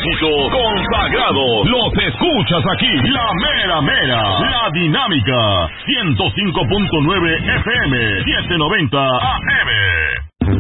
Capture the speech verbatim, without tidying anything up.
éxito consagrado. Los escuchas aquí, la mera mera, la dinámica, ciento cinco punto nueve F M, setecientos noventa A M.